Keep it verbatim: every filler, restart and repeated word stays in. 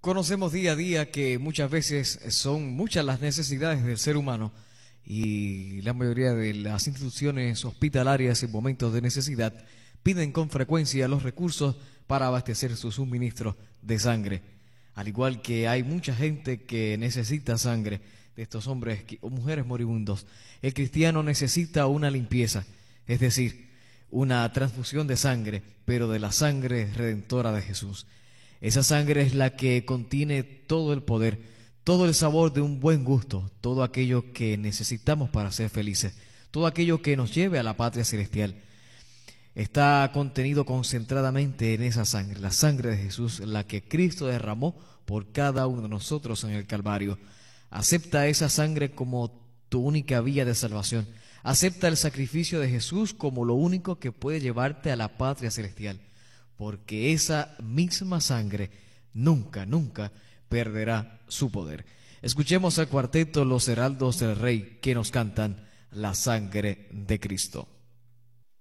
Conocemos día a día que muchas veces son muchas las necesidades del ser humano y la mayoría de las instituciones hospitalarias en momentos de necesidad piden con frecuencia los recursos para abastecer su suministro de sangre. Al igual que hay mucha gente que necesita sangre de estos hombres o mujeres moribundos, el cristiano necesita una limpieza, es decir, una transfusión de sangre, pero de la sangre redentora de Jesús. Esa sangre es la que contiene todo el poder, todo el sabor de un buen gusto, todo aquello que necesitamos para ser felices, todo aquello que nos lleve a la patria celestial. Está contenido concentradamente en esa sangre, la sangre de Jesús, la que Cristo derramó por cada uno de nosotros en el Calvario. Acepta esa sangre como tu única vía de salvación. Acepta el sacrificio de Jesús como lo único que puede llevarte a la patria celestial, porque esa misma sangre nunca, nunca perderá su poder. Escuchemos al cuarteto Los Heraldos del Rey que nos cantan La Sangre de Cristo.